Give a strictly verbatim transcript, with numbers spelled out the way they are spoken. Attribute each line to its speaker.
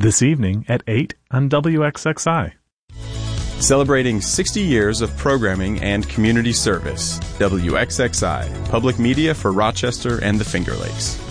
Speaker 1: this evening at eight on W X X I.
Speaker 2: Celebrating sixty years of programming and community service. W X X I, public media for Rochester and the Finger Lakes.